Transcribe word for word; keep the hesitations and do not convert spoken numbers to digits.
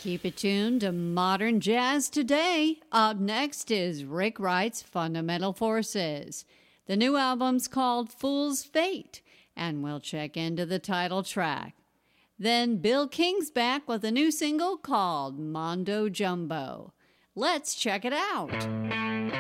Keep it tuned to Modern Jazz Today. Up next is Rick Wright's Fundamental Forces. The new album's called Fool's Fate, and we'll check into the title track. Then Bill King's back with a new single called Mondo Jumbo. Let's check it out.